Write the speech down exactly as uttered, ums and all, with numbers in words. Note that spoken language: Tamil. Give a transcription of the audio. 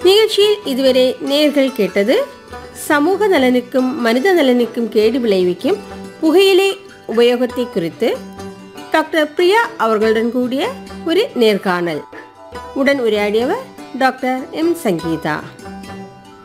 நிகழ்ச்சியில் இதுவரை நேர்கள் கேட்டது சமூக நலனுக்கும் மனித நலனுக்கும் கேடு விளைவிக்கும் புகையிலை உபயோகத்தை குறித்து டாக்டர் பிரியா அவர்களுடன் கூடிய ஒரு நேர்காணல். உடன் உரையாடியவர் டாக்டர் எம் சங்கீதா.